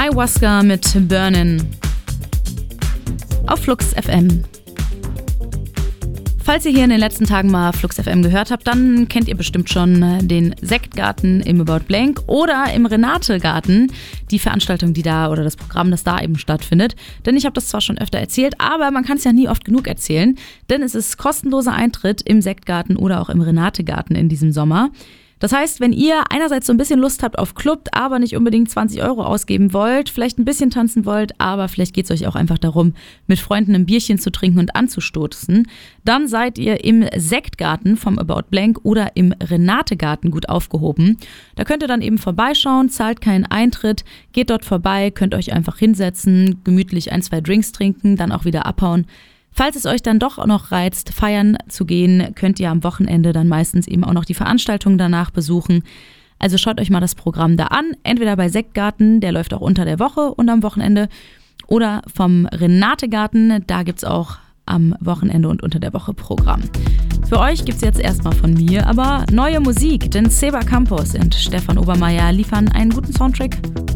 Ayahuasca mit Burnin' auf Flux FM. Falls ihr hier in den letzten Tagen mal Flux FM gehört habt, dann kennt ihr bestimmt schon den Sektgarten im About Blank oder im Renate-Garten, die Veranstaltung, die da oder das Programm, das da eben stattfindet. Denn ich habe das zwar schon öfter erzählt, aber man kann es ja nie oft genug erzählen, denn es ist kostenloser Eintritt im Sektgarten oder auch im Renate-Garten in diesem Sommer. Das heißt, wenn ihr einerseits so ein bisschen Lust habt auf Club, aber nicht unbedingt 20 € ausgeben wollt, vielleicht ein bisschen tanzen wollt, aber vielleicht geht es euch auch einfach darum, mit Freunden ein Bierchen zu trinken und anzustoßen, dann seid ihr im Sektgarten vom About Blank oder im Renate-Garten gut aufgehoben. Da könnt ihr dann eben vorbeischauen, zahlt keinen Eintritt, geht dort vorbei, könnt euch einfach hinsetzen, gemütlich 1, 2 Drinks trinken, dann auch wieder abhauen. Falls es euch dann doch noch reizt, feiern zu gehen, könnt ihr am Wochenende dann meistens eben auch noch die Veranstaltungen danach besuchen. Also schaut euch mal das Programm da an, entweder bei Sektgarten, der läuft auch unter der Woche und am Wochenende, oder vom Renate-Garten, da gibt's auch am Wochenende und unter der Woche Programm. Für euch gibt's jetzt erstmal von mir aber neue Musik, denn Seba Campos und Stefan Obermeier liefern einen guten Soundtrack